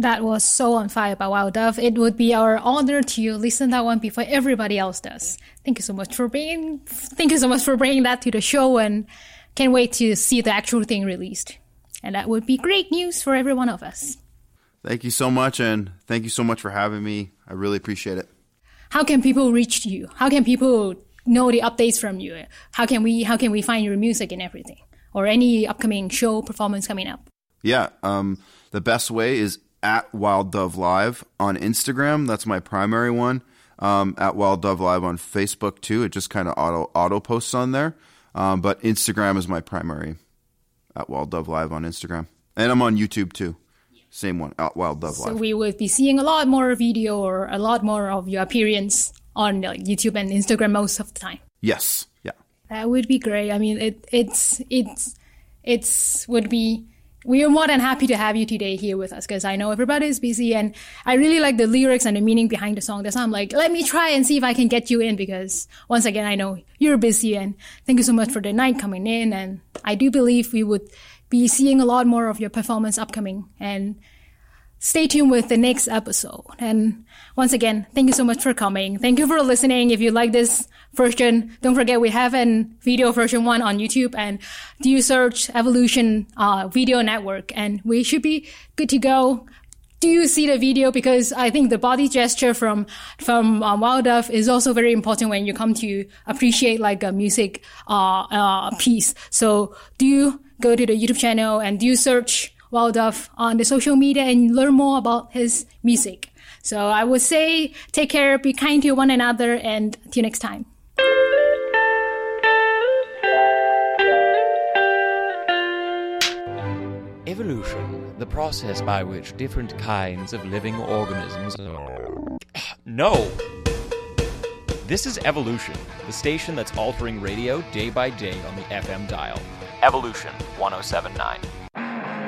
That was so on fire by Wild Dove. It would be our honor to listen to that one before everybody else does. Thank you so much for bringing that to the show, and can't wait to see the actual thing released. And that would be great news for every one of us. Thank you so much, and thank you so much for having me. I really appreciate it. How can people reach you? How can people know the updates from you? How can we find your music and everything? Or any upcoming show performance coming up? Yeah, the best way is at Wild Dove Live on Instagram. That's my primary one. At Wild Dove Live on Facebook too. It just kind of auto posts on there. But Instagram is my primary. At Wild Dove Live on Instagram. And I'm on YouTube too. Same one, at Wild Dove Live. So we would be seeing a lot more video or a lot more of your appearance on YouTube and Instagram most of the time. Yes. Yeah. That would be great. I mean, we are more than happy to have you today here with us, because I know everybody is busy, and I really like the lyrics and the meaning behind the song. That's why I'm like, let me try and see if I can get you in, because once again, I know you're busy, and thank you so much for the night coming in. And I do believe we would be seeing a lot more of your performance upcoming, and stay tuned with the next episode. And once again, thank you so much for coming. Thank you for listening. If you like this version, don't forget we have a video version 1 on YouTube, and do you search Evolution Video Network, and we should be good to go. Do you see the video? Because I think the body gesture from Wild Dove is also very important when you come to appreciate like a music piece. So do you go to the YouTube channel and do you search Wild Dove on the social media and learn more about his music? So I would say take care, be kind to one another, and till next time. Evolution, the process by which different kinds of living organisms... No! This is Evolution, the station that's altering radio day by day on the FM dial. Evolution 1079.